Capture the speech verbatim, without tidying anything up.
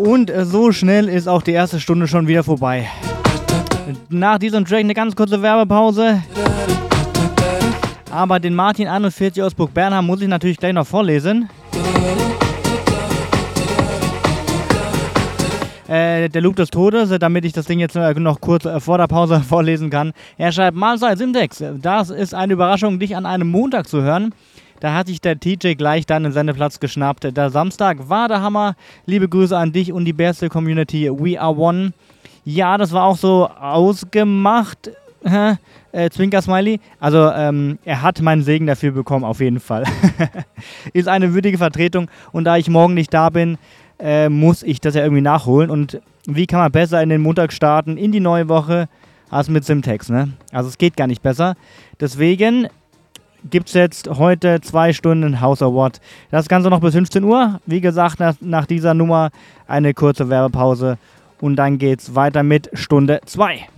Und so schnell ist auch die erste Stunde schon wieder vorbei. Nach diesem Track eine ganz kurze Werbepause. Aber den Martin einundvierzig aus Burg Bernhard muss ich natürlich gleich noch vorlesen. Äh, der Loop des Todes, damit ich das Ding jetzt noch kurz vor der Pause vorlesen kann. Er schreibt, Mahlzeit Simtex, das ist eine Überraschung, dich an einem Montag zu hören. Da hat sich der T J gleich deinen Sendeplatz geschnappt. Der Samstag war der Hammer. Liebe Grüße an dich und die beste Community. We are one. Ja, das war auch so ausgemacht. äh, Zwinker-Smiley. Also, ähm, er hat meinen Segen dafür bekommen, auf jeden Fall. Ist eine würdige Vertretung. Und da ich morgen nicht da bin, äh, muss ich das ja irgendwie nachholen. Und wie kann man besser in den Montag starten, in die neue Woche, als mit Simtex, ne? Also, es geht gar nicht besser. Deswegen gibt es jetzt heute zwei Stunden House Award. Das Ganze noch bis fünfzehn Uhr. Wie gesagt, nach, nach dieser Nummer eine kurze Werbepause. Und dann geht's weiter mit Stunde zwei.